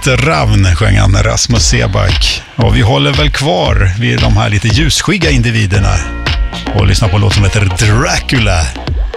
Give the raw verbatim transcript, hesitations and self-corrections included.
Ravn sjöng han, Rasmus Seback. Och vi håller väl kvar vid de här lite ljusskygga individerna och lyssnar på en låt som heter Dracula.